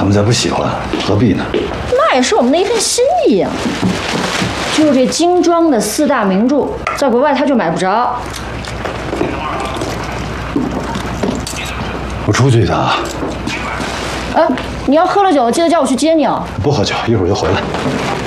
他们再不喜欢，何必呢？ 那也是我们的一份心意呀。就这精装的4大名著，在国外他就买不着。 我出去一趟啊。 你要喝了酒，记得叫我去接你哦。 不喝酒，一会儿就回来。